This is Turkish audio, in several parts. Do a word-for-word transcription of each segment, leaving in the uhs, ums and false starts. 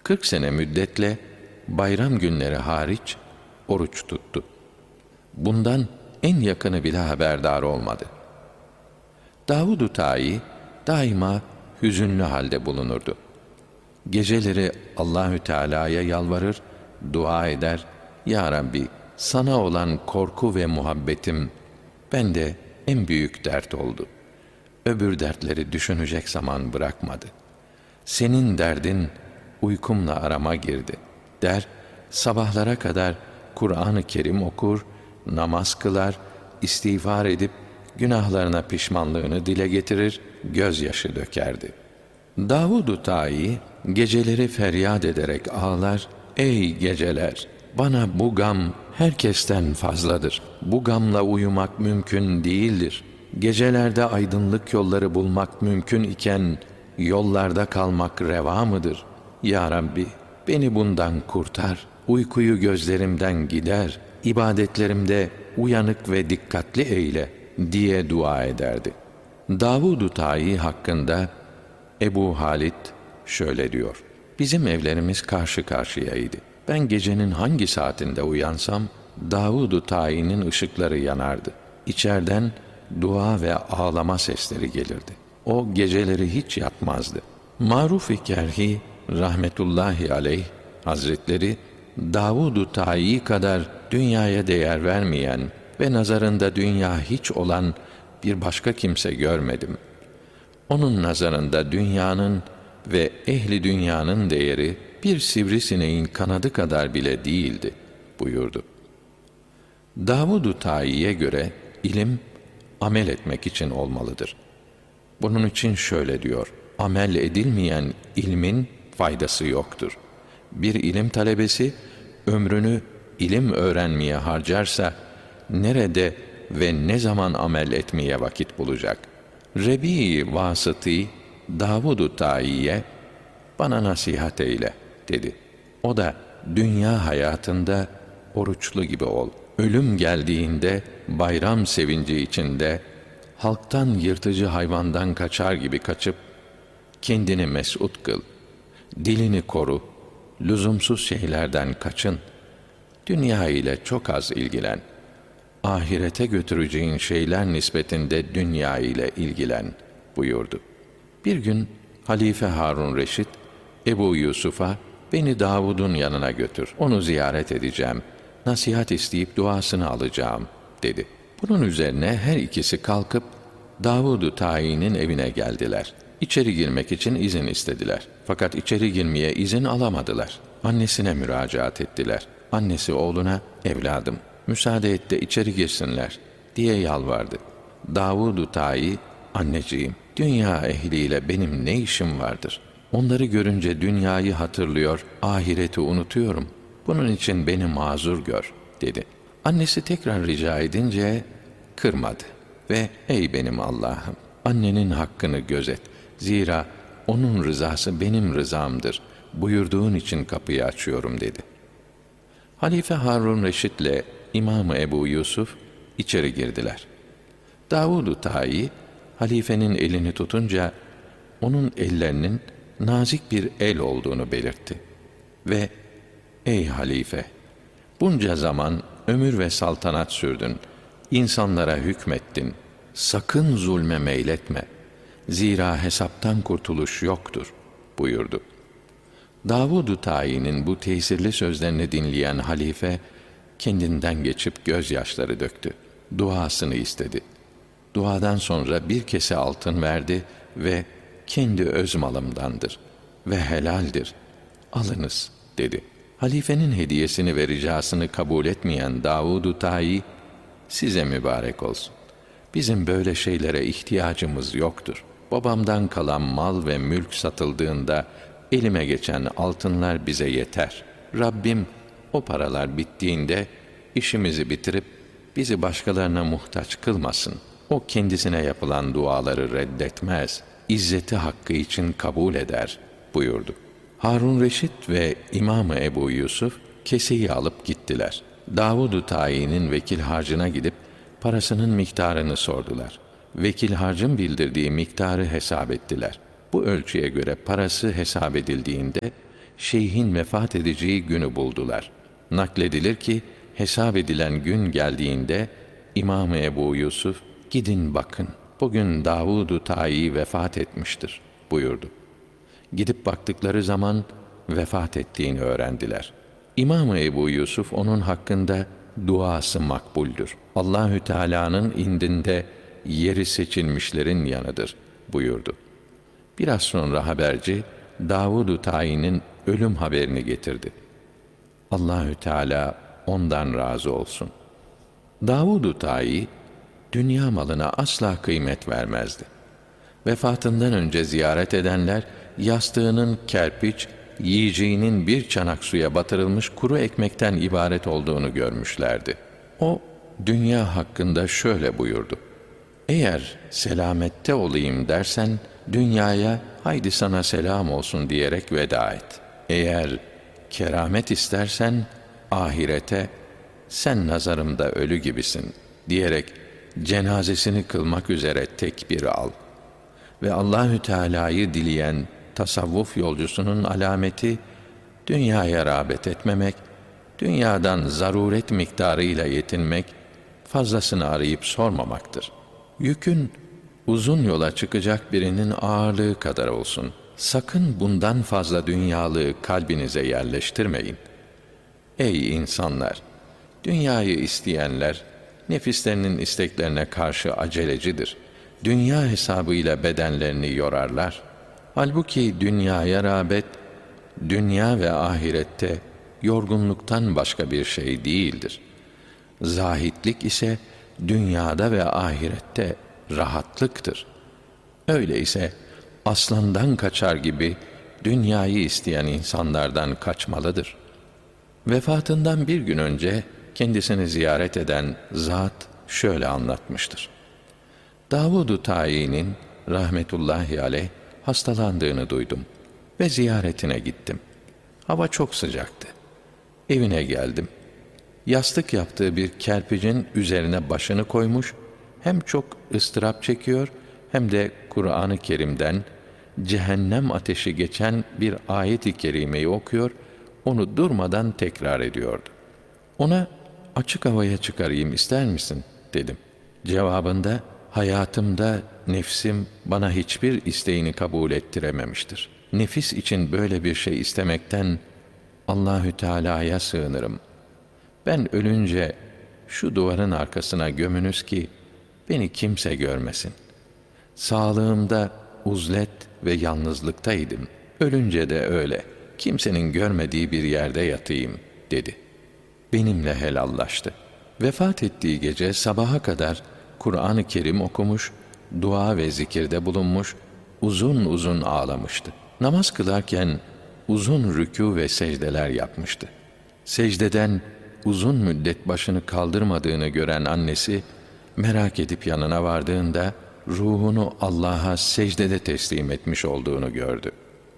kırk sene müddetle bayram günleri hariç oruç tuttu. Bundan en yakını bile haberdar olmadı. Davud-u Tayi daima hüzünlü halde bulunurdu. Geceleri Allahü Teala'ya yalvarır, dua eder. Ya Rabbi, sana olan korku ve muhabbetim bende en büyük dert oldu. Öbür dertleri düşünecek zaman bırakmadı. Senin derdin uykumla arama girdi der, sabahlara kadar Kur'an-ı Kerim okur, namaz kılar, istiğfar edip günahlarına pişmanlığını dile getirir, gözyaşı dökerdi. Davud-u Tayi geceleri feryat ederek ağlar, ey geceler, bana bu gam herkesten fazladır. Bu gamla uyumak mümkün değildir. Gecelerde aydınlık yolları bulmak mümkün iken yollarda kalmak reva mıdır? Ya Rabbi, beni bundan kurtar. Uykuyu gözlerimden gider. İbadetlerimde uyanık ve dikkatli eyle diye dua ederdi. Davud-u Tayi hakkında Ebu Halid şöyle diyor: bizim evlerimiz karşı karşıyaydı. Ben gecenin hangi saatinde uyansam Davud-u Tayi'nin ışıkları yanardı. İçeriden dua ve ağlama sesleri gelirdi. O geceleri hiç yatmazdı. Maruf-i Kerhi rahmetullahi aleyh Hazretleri, Davud-u Tayi kadar dünyaya değer vermeyen ve nazarında dünya hiç olan bir başka kimse görmedim. Onun nazarında dünyanın ve ehli dünyanın değeri bir sivrisineğin kanadı kadar bile değildi buyurdu. Davud-u Tayi'ye göre ilim amel etmek için olmalıdır. Bunun için şöyle diyor: amel edilmeyen ilmin faydası yoktur. Bir ilim talebesi ömrünü ilim öğrenmeye harcarsa nerede ve ne zaman amel etmeye vakit bulacak? Rebi-i Vasıtı Davud-u Tayi'ye bana nasihat eyle dedi. O da dünya hayatında oruçlu gibi ol. Ölüm geldiğinde bayram sevinci içinde halktan yırtıcı hayvandan kaçar gibi kaçıp kendini mes'ud kıl. Dilini koru. Lüzumsuz şeylerden kaçın. Dünya ile çok az ilgilen. Ahirete götüreceğin şeyler nispetinde dünya ile ilgilen buyurdu. Bir gün Halife Harun Reşit Ebu Yusuf'a beni Davud'un yanına götür. Onu ziyaret edeceğim. Nasihat isteyip duasını alacağım dedi. Bunun üzerine her ikisi kalkıp Davud-u Tayi'nin evine geldiler. İçeri girmek için izin istediler. Fakat içeri girmeye izin alamadılar. Annesine müracaat ettiler. Annesi oğluna, evladım, müsaade et de içeri girsinler diye yalvardı. Davud-u Tayi, anneciğim, dünya ehliyle benim ne işim vardır? Onları görünce dünyayı hatırlıyor, ahireti unutuyorum. Bunun için beni mazur gör, dedi. Annesi tekrar rica edince kırmadı ve ey benim Allah'ım, annenin hakkını gözet. Zira onun rızası benim rızamdır buyurduğun için kapıyı açıyorum, dedi. Halife Harun Reşit ile İmam-ı Ebu Yusuf içeri girdiler. Davud-u Tayi halifenin elini tutunca onun ellerinin nazik bir el olduğunu belirtti ve ey halife, bunca zaman ömür ve saltanat sürdün, insanlara hükmettin, sakın zulme meyletme, zira hesaptan kurtuluş yoktur buyurdu. Davud-u Tayi'nin bu tesirli sözlerini dinleyen halife kendinden geçip gözyaşları döktü. Duasını istedi. Duadan sonra bir kese altın verdi ve kendi öz malımdandır ve helaldir, alınız, dedi. Halifenin hediyesini ve ricasını kabul etmeyen Davud-u Tayi, size mübarek olsun. Bizim böyle şeylere ihtiyacımız yoktur. Babamdan kalan mal ve mülk satıldığında elime geçen altınlar bize yeter. Rabbim o paralar bittiğinde işimizi bitirip bizi başkalarına muhtaç kılmasın. O kendisine yapılan duaları reddetmez, izzeti hakkı için kabul eder buyurdu. Harun Reşit ve İmam-ı Ebu Yusuf keseyi alıp gittiler. Davud-u Tayi'nin vekil harcına gidip parasının miktarını sordular. Vekil harcın bildirdiği miktarı hesap ettiler. Bu ölçüye göre parası hesap edildiğinde şeyhin vefat edeceği günü buldular. Nakledilir ki, hesap edilen gün geldiğinde, İmam-ı Ebu Yusuf, gidin bakın, bugün Davud-u Tayi vefat etmiştir buyurdu. Gidip baktıkları zaman, vefat ettiğini öğrendiler. İmam-ı Ebu Yusuf onun hakkında duası makbuldür. Allahü Teala'nın indinde yeri seçilmişlerin yanıdır buyurdu. Biraz sonra haberci Davud-u Tayi'nin ölüm haberini getirdi. Allahü Teala ondan razı olsun. Davud-u Tayi dünya malına asla kıymet vermezdi. Vefatından önce ziyaret edenler yastığının kerpiç, yiyeceğinin bir çanak suya batırılmış kuru ekmekten ibaret olduğunu görmüşlerdi. O, dünya hakkında şöyle buyurdu: eğer selamette olayım dersen, dünyaya haydi sana selam olsun diyerek veda et. Eğer keramet istersen, ahirete sen nazarımda ölü gibisin diyerek cenazesini kılmak üzere tekbir al. Ve Allahü Teala'yı dileyen tasavvuf yolcusunun alameti, dünyaya rağbet etmemek, dünyadan zaruret miktarıyla yetinmek, fazlasını arayıp sormamaktır. Yükün uzun yola çıkacak birinin ağırlığı kadar olsun. Sakın bundan fazla dünyalığı kalbinize yerleştirmeyin. Ey insanlar! Dünyayı isteyenler, nefislerinin isteklerine karşı acelecidir. Dünya hesabıyla bedenlerini yorarlar. Halbuki dünyaya rağbet, dünya ve ahirette yorgunluktan başka bir şey değildir. Zahitlik ise dünyada ve ahirette rahatlıktır. Öyleyse aslandan kaçar gibi dünyayı isteyen insanlardan kaçmalıdır. Vefatından bir gün önce kendisini ziyaret eden zat şöyle anlatmıştır. Davud-u Tayi'nin rahmetullahi aleyh hastalandığını duydum ve ziyaretine gittim. Hava çok sıcaktı. Evine geldim. Yastık yaptığı bir kerpicin üzerine başını koymuş, hem çok ıstırap çekiyor hem de Kur'an-ı Kerim'den cehennem ateşi geçen bir ayet-i kerimeyi okuyor, onu durmadan tekrar ediyordu. Ona açık havaya çıkarayım ister misin dedim. Cevabında, hayatımda nefsim bana hiçbir isteğini kabul ettirememiştir. Nefis için böyle bir şey istemekten Allahü Teala'ya sığınırım. Ben ölünce şu duvarın arkasına gömünüz ki beni kimse görmesin. Sağlığımda uzlet ve yalnızlıktaydım. Ölünce de öyle, kimsenin görmediği bir yerde yatayım dedi. Benimle helallaştı. Vefat ettiği gece sabaha kadar Kur'an-ı Kerim okumuş, dua ve zikirde bulunmuş, uzun uzun ağlamıştı. Namaz kılarken uzun rükû ve secdeler yapmıştı. Secdeden uzun müddet başını kaldırmadığını gören annesi, merak edip yanına vardığında, ruhunu Allah'a secdede teslim etmiş olduğunu gördü.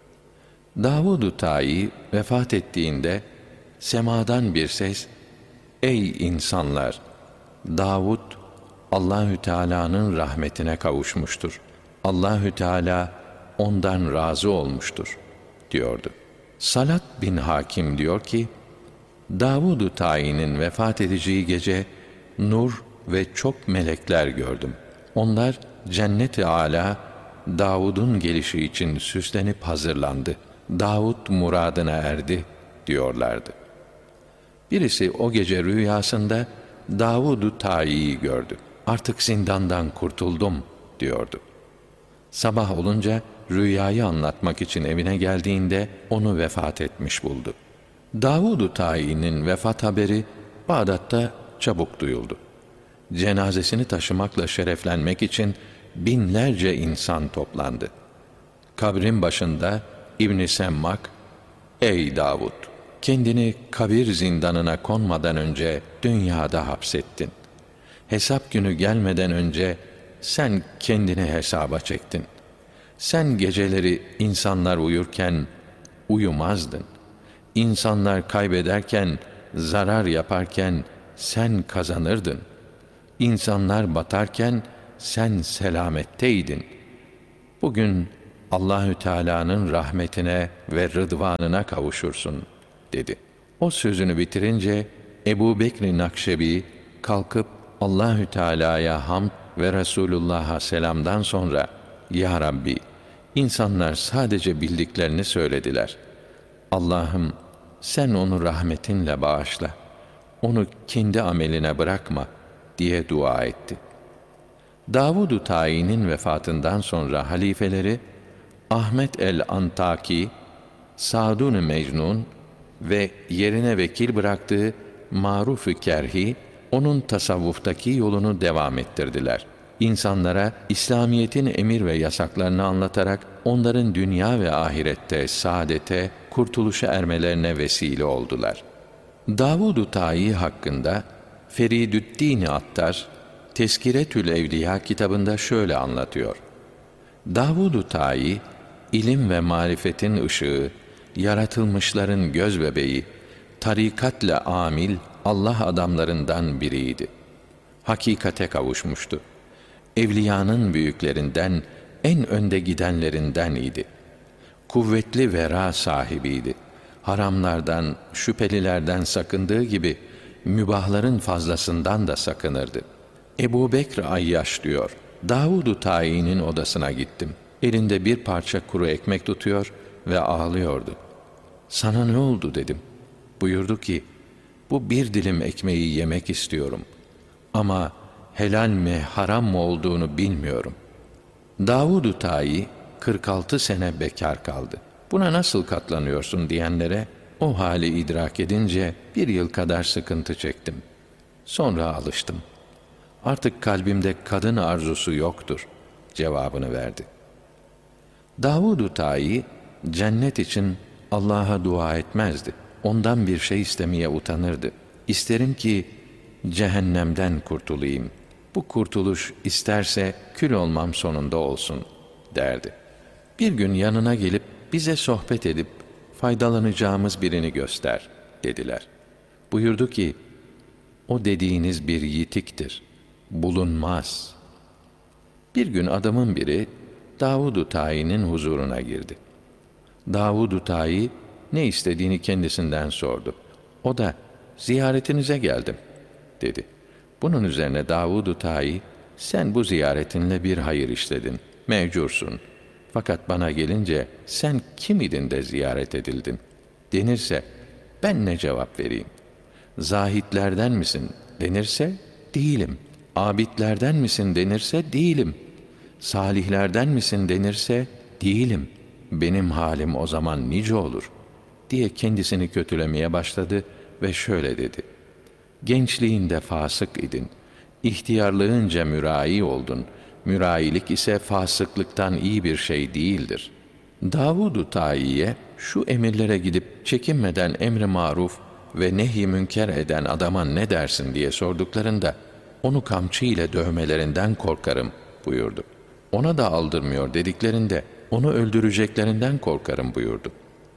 Davud-u Tayi vefat ettiğinde, semadan bir ses, ey insanlar! Davud, Allahü Teala'nın rahmetine kavuşmuştur. Allahü Teala ondan razı olmuştur diyordu. Salat bin Hakim diyor ki, Davud-u Tayi'nin vefat edeceği gece nur ve çok melekler gördüm. Onlar cennet-i âlâ Davud'un gelişi için süslenip hazırlandı. Davud muradına erdi diyorlardı. Birisi o gece rüyasında Davud-u Tayi'yi gördü. Artık zindandan kurtuldum diyordu. Sabah olunca rüyayı anlatmak için evine geldiğinde onu vefat etmiş buldu. Davud-u Tayi'nin vefat haberi Bağdat'ta çabuk duyuldu. Cenazesini taşımakla şereflenmek için binlerce insan toplandı. Kabrin başında İbn-i Semmak, ey Davud! Kendini kabir zindanına konmadan önce dünyada hapsettin. Hesap günü gelmeden önce sen kendini hesaba çektin. Sen geceleri insanlar uyurken uyumazdın. İnsanlar kaybederken, zarar yaparken sen kazanırdın. İnsanlar batarken sen selametteydin. Bugün Allahü Teala'nın rahmetine ve rıdvanına kavuşursun dedi. O sözünü bitirince Ebu Bekr Nakşebi kalkıp Allahü Teala'ya hamd ve Resulullah'a selamdan sonra Ya Rabbi, insanlar sadece bildiklerini söylediler. Allah'ım sen onu rahmetinle bağışla. Onu kendi ameline bırakma diye dua etti. Davud-u Tai'nin vefatından sonra halifeleri Ahmet el-Antaki, Sa'dun-ı Mecnun ve yerine vekil bıraktığı Maruf-ı Kerhi, onun tasavvuftaki yolunu devam ettirdiler. İnsanlara İslamiyet'in emir ve yasaklarını anlatarak onların dünya ve ahirette saadete, kurtuluşa ermelerine vesile oldular. Davud-u Ta'i hakkında Feridüddin Attar, Teskiretül Evliya kitabında şöyle anlatıyor. Davud-u Ta'i, ilim ve marifetin ışığı, yaratılmışların göz bebeği, tarikatle amil Allah adamlarından biriydi. Hakikate kavuşmuştu. Evliyanın büyüklerinden, en önde gidenlerinden idi. Kuvvetli vera sahibiydi. Haramlardan, şüphelilerden sakındığı gibi, mübahların fazlasından da sakınırdı. Ebu Bekr Ayyaş diyor, Davud-u Ta'i'nin odasına gittim. Elinde bir parça kuru ekmek tutuyor ve ağlıyordu. Sana ne oldu dedim. Buyurdu ki, bu bir dilim ekmeği yemek istiyorum. Ama helal mi haram mı olduğunu bilmiyorum. Davud-u Ta'i kırk altı sene bekar kaldı. Buna nasıl katlanıyorsun diyenlere o hali idrak edince bir yıl kadar sıkıntı çektim. Sonra alıştım. Artık kalbimde kadın arzusu yoktur cevabını verdi. Davud-u Ta'i cennet için Allah'a dua etmezdi. Ondan bir şey istemeye utanırdı. İsterim ki cehennemden kurtulayım. Bu kurtuluş isterse kül olmam sonunda olsun derdi. Bir gün yanına gelip bize sohbet edip faydalanacağımız birini göster dediler. Buyurdu ki, o dediğiniz bir yitiktir, bulunmaz. Bir gün adamın biri Davud-u Ta'i'nin huzuruna girdi. Davud-u Ta'i ne istediğini kendisinden sordu. O da ziyaretinize geldim dedi. Bunun üzerine Davud-u Ta'i, sen bu ziyaretinle bir hayır işledin, mecursun. Fakat bana gelince sen kim idin de ziyaret edildin denirse ben ne cevap vereyim? Zahitlerden misin denirse değilim. Abidlerden misin denirse değilim. Salihlerden misin denirse değilim. Benim halim o zaman nice olur diye kendisini kötülemeye başladı ve şöyle dedi. Gençliğinde fasık idin, ihtiyarlığınca mürai oldun. Mürailik ise fasıklıktan iyi bir şey değildir. Davud-u Ta'i'ye şu emirlere gidip çekinmeden emri maruf ve nehy-i münker eden adama ne dersin diye sorduklarında onu kamçı ile dövmelerinden korkarım buyurdu. Ona da aldırmıyor dediklerinde onu öldüreceklerinden korkarım buyurdu.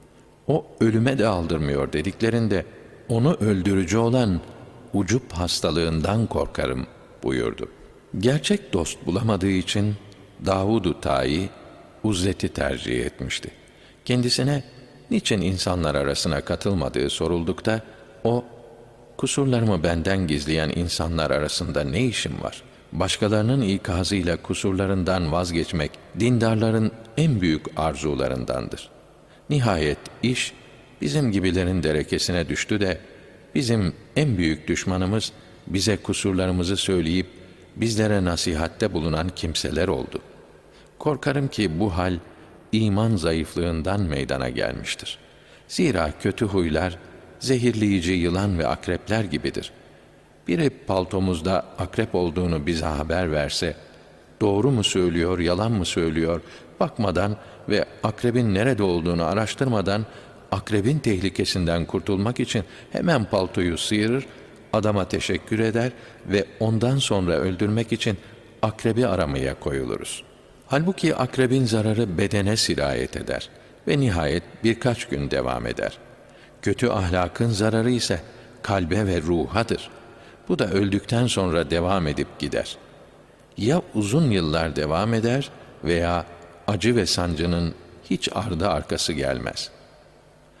O ölüme de aldırmıyor dediklerinde onu öldürücü olan ucup hastalığından korkarım buyurdu. Gerçek dost bulamadığı için Davud-u Ta'i uzleti tercih etmişti. Kendisine niçin insanlar arasına katılmadığı soruldukta o, kusurlarımı benden gizleyen insanlar arasında ne işim var? Başkalarının ikazıyla kusurlarından vazgeçmek dindarların en büyük arzularındandır. Nihayet iş bizim gibilerin derekesine düştü de bizim en büyük düşmanımız bize kusurlarımızı söyleyip bizlere nasihatte bulunan kimseler oldu. Korkarım ki bu hal iman zayıflığından meydana gelmiştir. Zira kötü huylar zehirleyici yılan ve akrepler gibidir. Biri paltomuzda akrep olduğunu bize haber verse, doğru mu söylüyor, yalan mı söylüyor, bakmadan ve akrebin nerede olduğunu araştırmadan, akrebin tehlikesinden kurtulmak için hemen paltoyu sıyırır, adama teşekkür eder ve ondan sonra öldürmek için akrebi aramaya koyuluruz. Halbuki akrebin zararı bedene sirayet eder ve nihayet birkaç gün devam eder. Kötü ahlakın zararı ise kalbe ve ruhadır. Bu da öldükten sonra devam edip gider. Ya uzun yıllar devam eder veya acı ve sancının hiç ardı arkası gelmez.